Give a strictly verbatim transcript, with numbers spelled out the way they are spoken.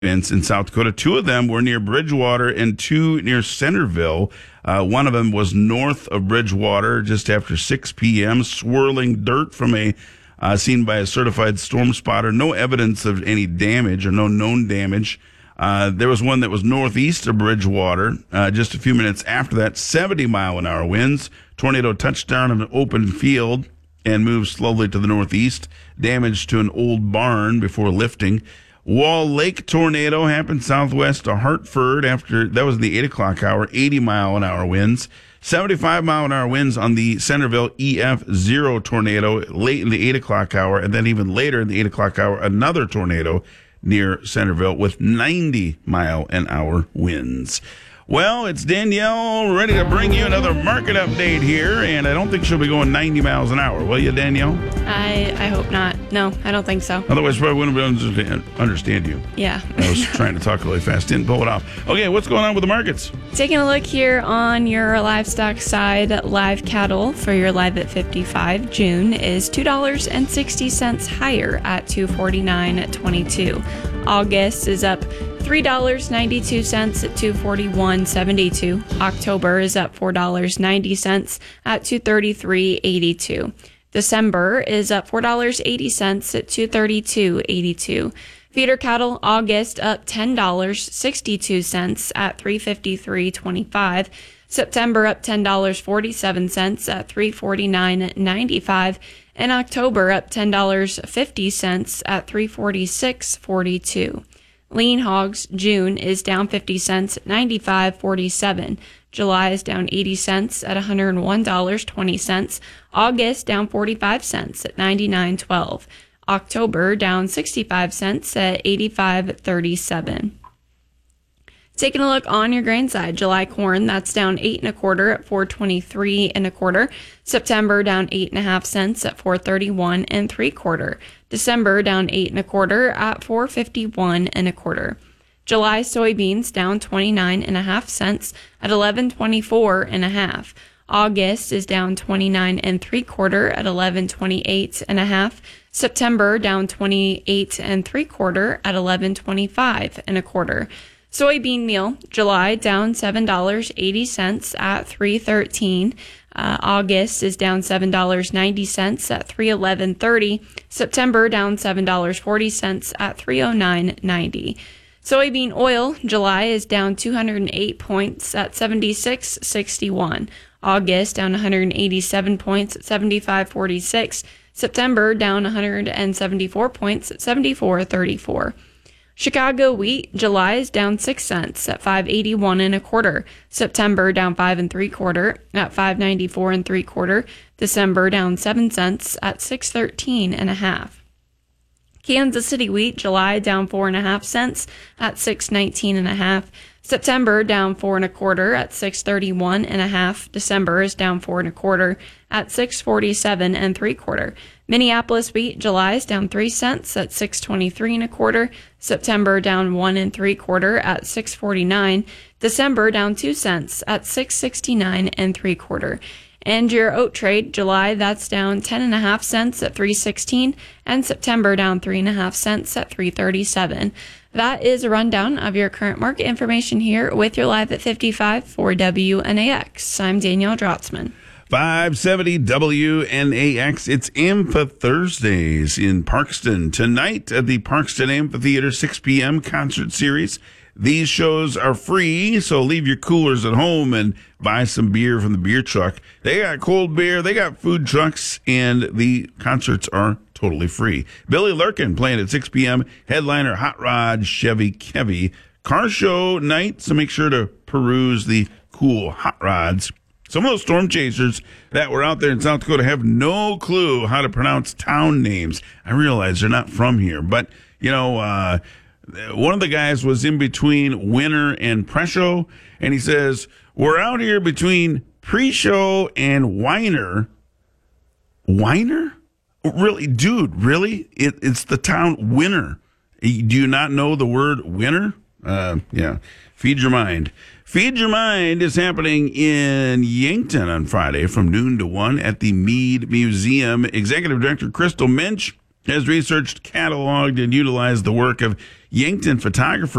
events in South Dakota. Two of them were near Bridgewater and two near Centerville. Uh, one of them was north of Bridgewater just after six p.m., swirling dirt from a uh, seen by a certified storm spotter. No evidence of any damage or no known damage. Uh, there was one that was northeast of Bridgewater uh, just a few minutes after that, seventy mile an hour winds. Tornado touched down on an open field and moved slowly to the northeast. Damage to an old barn before lifting. Wall Lake tornado happened southwest of Hartford after, that was the eight o'clock hour, eighty mile an hour winds. seventy-five mile an hour winds on the Centerville E F zero tornado late in the eight o'clock hour, and then even later in the eight o'clock hour, another tornado near Centerville with ninety mile an hour winds. Well, it's Danielle ready to bring you another market update here, and I don't think she'll be going ninety miles an hour, will you, Danielle? I I hope not. No, I don't think so. Otherwise, probably wouldn't be able to understand you. Yeah. I was trying to talk really fast, didn't pull it off. Okay, what's going on with the markets? Taking a look here on your livestock side, live cattle for your live at fifty-five June is two dollars and sixty cents higher at two forty-nine twenty-two. August is up three dollars and ninety-two cents at two forty-one seventy-two. October is up four dollars and ninety cents at two thirty-three eighty-two. December is up four dollars and eighty cents at two thirty-two eighty-two. Feeder cattle, August up ten dollars and sixty-two cents at three fifty-three twenty-five. September up ten dollars and forty-seven cents at three forty-nine ninety-five. And October up ten dollars and fifty cents at three forty-six forty-two. Lean hogs, June is down fifty cents at ninety-five forty-seven. July is down eighty cents at one hundred one dollars and twenty cents. August down forty-five cents at ninety-nine twelve. October down sixty-five cents at eighty-five thirty-seven. Taking a look on your grain side, July corn, that's down eight and a quarter at four twenty-three and a quarter. September down eight and a half cents at four thirty-one and three quarter. December down eight and a quarter at four fifty-one and a quarter. July soybeans down twenty-nine and a half cents at eleven twenty-four and a half. August is down twenty-nine and three quarter at eleven twenty-eight and a half. September down twenty-eight and three quarter at eleven twenty-five and a quarter. Soybean meal, July down seven dollars and eighty cents at three thirteen. Uh, August is down seven dollars and ninety cents at three eleven thirty. September down seven dollars and forty cents at three oh nine ninety. Soybean oil, July is down two hundred eight points at seventy-six sixty-one. August down one hundred eighty-seven points at seventy-five forty-six. September down one hundred seventy-four points at seventy-four thirty-four. Chicago wheat, July is down six cents at five eighty-one and a quarter. September down five and three quarter at five ninety-four and three quarter. December down seven cents at six thirteen and a half. Kansas City wheat, July down four and a half cents at six nineteen and a half. September down four and a quarter at six thirty-one and a half. December is down four and a quarter at six forty-seven and three quarter. Minneapolis wheat, July is down three cents at six twenty-three and a quarter. September down one and three quarter at six forty-nine. December down two cents at six sixty-nine and three quarter. And your oat trade, July, that's down ten and a half cents at three sixteen, and September down three and a half cents at three thirty-seven. That is a rundown of your current market information here with your Live at fifty-five for W N A X. I'm Danielle Drotzman. five seventy W N A X. It's Amphi Thursdays in Parkston. Tonight at the Parkston Amphitheater, six p.m. concert series. These shows are free, so leave your coolers at home and buy some beer from the beer truck. They got cold beer, they got food trucks, and the concerts are totally free. Billy Lurkin playing at six p.m. Headliner Hot Rod Chevy Chevy. Car show night, so make sure to peruse the cool hot rods. Some of those storm chasers that were out there in South Dakota have no clue how to pronounce town names. I realize they're not from here, but, you know, uh, one of the guys was in between Winter and Presho, and he says, we're out here between Presho and Weiner. Weiner? Really? Dude, really? It, it's the town Winter. Do you not know the word winter? Uh, yeah. Feed your mind. Feed Your Mind is happening in Yankton on Friday from noon to one at the Mead Museum. Executive Director Crystal Minch has researched, cataloged, and utilized the work of Yankton photographer